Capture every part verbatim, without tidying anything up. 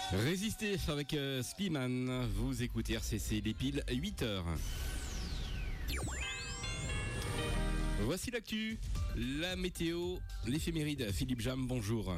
Résistez avec euh, Slimane, vous écoutez R C C, les piles huit heures. Voici l'actu, la météo, l'éphéméride. Philippe Jam, bonjour.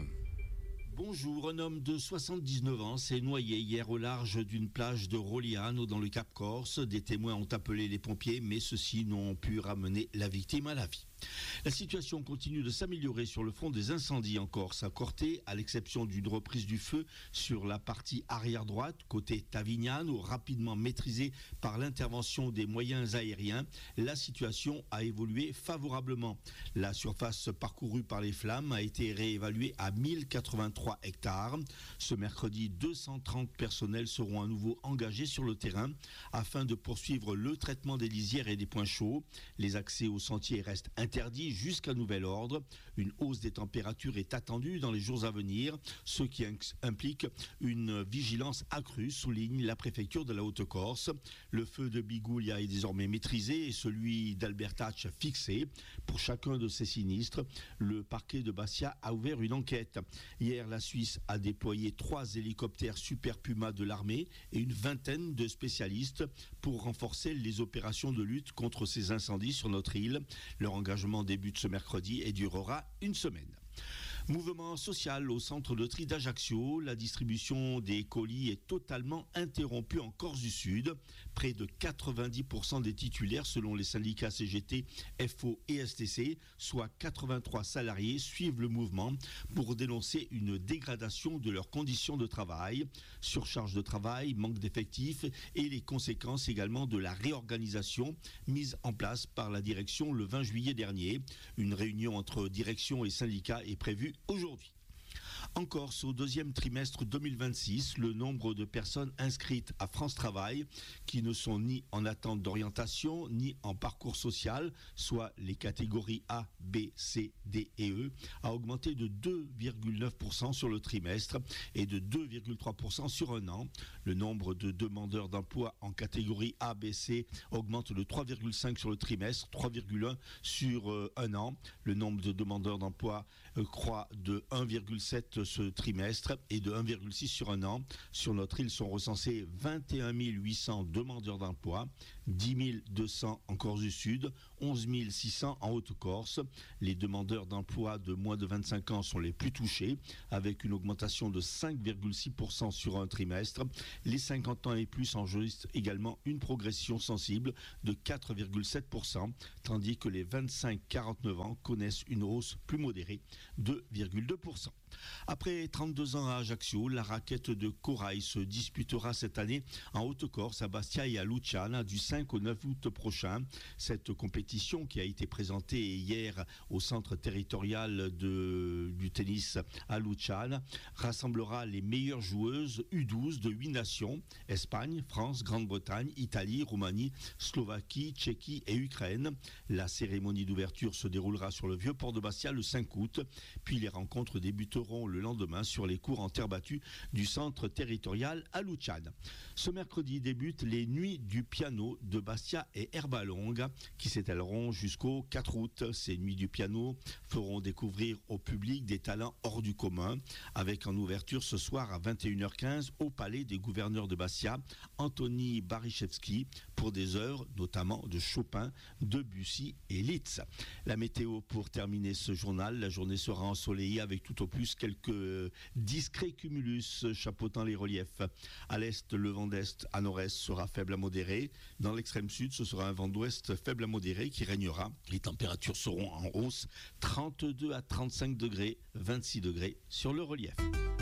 Bonjour, un homme de soixante-dix-neuf ans s'est noyé hier au large d'une plage de Roliano dans le Cap Corse. Des témoins ont appelé les pompiers, mais ceux-ci n'ont pu ramener la victime à la vie. La situation continue de s'améliorer sur le front des incendies en Corse. À Corté, à l'exception d'une reprise du feu sur la partie arrière droite, côté Tavignano, rapidement maîtrisée par l'intervention des moyens aériens, la situation a évolué favorablement. La surface parcourue par les flammes a été réévaluée à mille quatre-vingt-trois hectares. Ce mercredi, deux cent trente personnels seront à nouveau engagés sur le terrain afin de poursuivre le traitement des lisières et des points chauds. Les accès aux sentiers restent interdit jusqu'à nouvel ordre. Une hausse des températures est attendue dans les jours à venir, ce qui implique une vigilance accrue, souligne la préfecture de la Haute-Corse. Le feu de Bigoulia est désormais maîtrisé et celui d'Albertach fixé. Pour chacun de ces sinistres, le parquet de Bastia a ouvert une enquête. Hier, la Suisse a déployé trois hélicoptères Super Puma de l'armée et une vingtaine de spécialistes pour renforcer les opérations de lutte contre ces incendies sur notre île. Leur engagement débute ce mercredi et durera une semaine. Mouvement social au centre de tri d'Ajaccio. La distribution des colis est totalement interrompue en Corse du Sud. Près de quatre-vingt-dix pour cent des titulaires, selon les syndicats C G T, F O et S T C, soit quatre-vingt-trois salariés, suivent le mouvement pour dénoncer une dégradation de leurs conditions de travail. Surcharge de travail, manque d'effectifs et les conséquences également de la réorganisation mise en place par la direction le vingt juillet dernier. Une réunion entre direction et syndicats est prévue aujourd'hui. En Corse, au deuxième trimestre deux mille vingt-six, le nombre de personnes inscrites à France Travail, qui ne sont ni en attente d'orientation, ni en parcours social, soit les catégories A, B, C, D et E, a augmenté de deux virgule neuf pour cent sur le trimestre et de deux virgule trois pour cent sur un an. Le nombre de demandeurs d'emploi en catégorie A, B, C augmente de trois virgule cinq sur le trimestre, trois virgule un sur euh, un an. Le nombre de demandeurs d'emploi euh, croît de un virgule sept ce trimestre et de un virgule six sur un an. Sur notre île sont recensés vingt et un mille huit cents demandeurs d'emploi, dix mille deux cents en Corse du Sud, onze mille six cents en Haute-Corse. Les demandeurs d'emploi de moins de vingt-cinq ans sont les plus touchés, avec une augmentation de cinq virgule six pour cent sur un trimestre. Les cinquante ans et plus enregistrent également une progression sensible de quatre virgule sept pour cent, tandis que les vingt-cinq à quarante-neuf ans connaissent une hausse plus modérée de deux virgule deux pour cent. Après trente-deux ans à Ajaccio, la raquette de Corail se disputera cette année en Haute-Corse, à Bastia et à Luciana du cinq au neuf août prochain. Cette compétition, qui a été présentée hier au centre territorial de, du tennis à Luciana, rassemblera les meilleures joueuses U douze de huit nations: Espagne, France, Grande-Bretagne, Italie, Roumanie, Slovaquie, Tchéquie et Ukraine. La cérémonie d'ouverture se déroulera sur le vieux port de Bastia le cinq août, puis les rencontres débuteront le lendemain sur les cours en terre battue du centre territorial à Luciana. Ce mercredi débutent les Nuits du piano de Bastia et Herbalonga, qui s'étaleront jusqu'au quatre août. Ces Nuits du piano feront découvrir au public des talents hors du commun, avec en ouverture ce soir à vingt et une heures quinze au Palais des gouverneurs de Bastia, Anthony Barichevski, pour des œuvres notamment de Chopin, Debussy et Liszt. La météo pour terminer ce journal: la journée sera ensoleillée avec tout au plus quelques discrets cumulus chapeautant les reliefs. À l'est, le vent d'est à nord-est sera faible à modéré. Dans l'extrême sud, ce sera un vent d'ouest faible à modéré qui régnera. Les températures seront en hausse, trente-deux à trente-cinq degrés, vingt-six degrés sur le relief.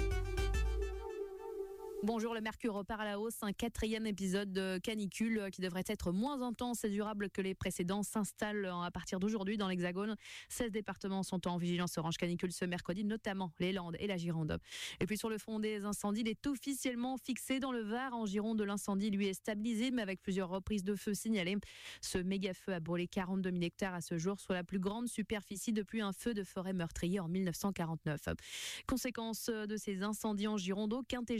Bonjour, le mercure repart à la hausse. Un quatrième épisode de canicule qui devrait être moins intense et durable que les précédents s'installe à partir d'aujourd'hui dans l'Hexagone. seize départements sont en vigilance orange canicule ce mercredi, notamment les Landes et la Gironde. Et puis sur le front des incendies, il est officiellement fixé dans le Var. En Gironde, l'incendie lui est stabilisé, mais avec plusieurs reprises de feu signalées. Ce méga-feu a brûlé quarante-deux mille hectares à ce jour, soit la plus grande superficie depuis un feu de forêt meurtrier en mille neuf cent quarante-neuf. Conséquence de ces incendies en Gironde, aucun T G V ne va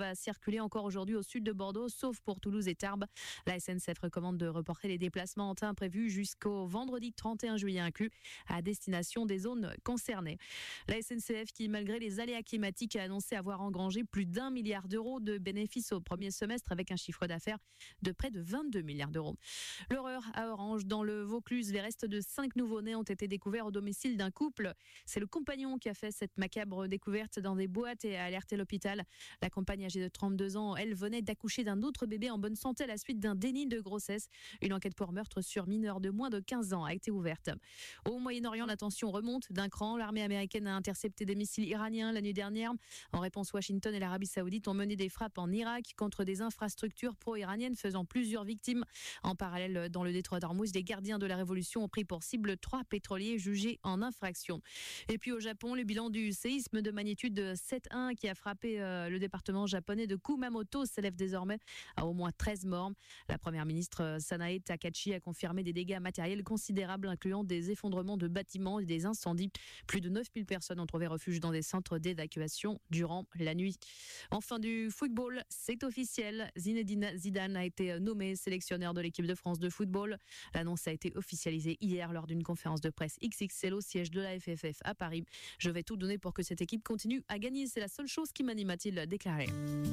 à circuler encore aujourd'hui au sud de Bordeaux, sauf pour Toulouse et Tarbes. La S N C F recommande de reporter les déplacements en train prévus jusqu'au vendredi trente et un juillet inclus à destination des zones concernées. La S N C F qui, malgré les aléas climatiques, a annoncé avoir engrangé plus d'un milliard d'euros de bénéfices au premier semestre avec un chiffre d'affaires de près de vingt-deux milliards d'euros. L'horreur à Orange, dans le Vaucluse, les restes de cinq nouveau-nés ont été découverts au domicile d'un couple. C'est le compagnon qui a fait cette macabre découverte dans des boîtes et a alerté l'hôpital. La compagne âgée de trente-deux ans, elle venait d'accoucher d'un autre bébé en bonne santé à la suite d'un déni de grossesse. Une enquête pour meurtre sur mineur de moins de quinze ans a été ouverte. Au Moyen-Orient, la tension remonte d'un cran. L'armée américaine a intercepté des missiles iraniens la nuit dernière. En réponse, Washington et l'Arabie Saoudite ont mené des frappes en Irak contre des infrastructures pro-iraniennes faisant plusieurs victimes. En parallèle, dans le détroit d'Ormuz, les gardiens de la révolution ont pris pour cible trois pétroliers jugés en infraction. Et puis au Japon, le bilan du séisme de magnitude sept virgule un qui a frappé euh, le département japonais de Kumamoto s'élève désormais à au moins treize morts. La première ministre Sanae Takachi a confirmé des dégâts matériels considérables, incluant des effondrements de bâtiments et des incendies. Plus de neuf mille personnes ont trouvé refuge dans des centres d'évacuation durant la nuit. Enfin, du football, c'est officiel. Zinedine Zidane a été nommé sélectionneur de l'équipe de France de football. L'annonce a été officialisée hier lors d'une conférence de presse X X L au siège de la F F F à Paris. Je vais tout donner pour que cette équipe continue à gagner. C'est la seule chose qui m'anime, a-t-il déclaré.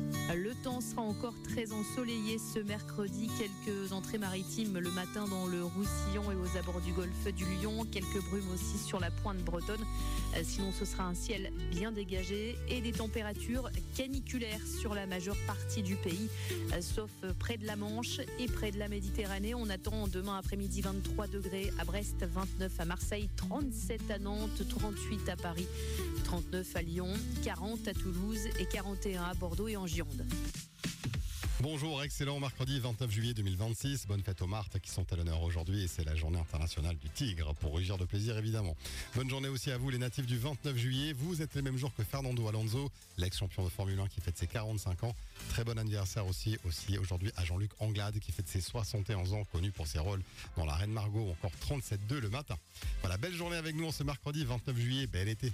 Le temps sera encore très ensoleillé ce mercredi. Quelques entrées maritimes le matin dans le Roussillon et aux abords du golfe du Lion. Quelques brumes aussi sur la pointe bretonne. Sinon, ce sera un ciel bien dégagé et des températures caniculaires sur la majeure partie du pays, sauf près de la Manche et près de la Méditerranée. On attend demain après-midi vingt-trois degrés à Brest, vingt-neuf à Marseille, trente-sept à Nantes, trente-huit à Paris, trente-neuf à Lyon, quarante à Toulouse et quarante et un à Bordeaux et en Gironde. Bonjour, excellent mercredi vingt-neuf juillet deux mille vingt-six. Bonne fête aux Martes qui sont à l'honneur aujourd'hui et c'est la journée internationale du tigre pour rugir de plaisir évidemment. Bonne journée aussi à vous les natifs du vingt-neuf juillet. Vous êtes les mêmes jours que Fernando Alonso, l'ex-champion de Formule un qui fête ses quarante-cinq ans. Très bon anniversaire aussi, aussi aujourd'hui à Jean-Luc Anglade qui fête ses soixante et onze ans, connu pour ses rôles dans La Reine Margot ou encore trente-sept deux le matin. Voilà, belle journée avec nous en ce mercredi vingt-neuf juillet, bel été.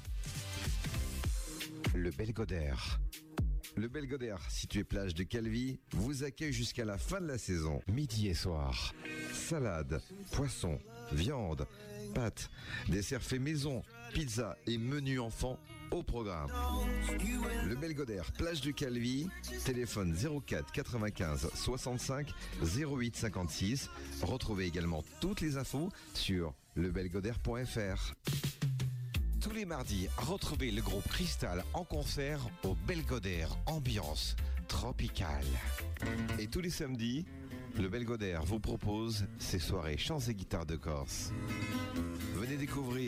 Le Belgodère. Le Belgodère, situé plage de Calvi, vous accueille jusqu'à la fin de la saison, midi et soir. Salade, poisson, viande, pâtes, desserts faits maison, pizza et menu enfant au programme. Le Belgodère, plage de Calvi, téléphone zéro quatre quatre-vingt-quinze soixante-cinq zéro huit cinquante-six. Retrouvez également toutes les infos sur lebelgodère point f r. Tous les mardis, retrouvez le groupe Cristal en concert au Belgodère, ambiance tropicale. Et tous les samedis, le Belgodère vous propose ses soirées chants et guitares de Corse. Venez découvrir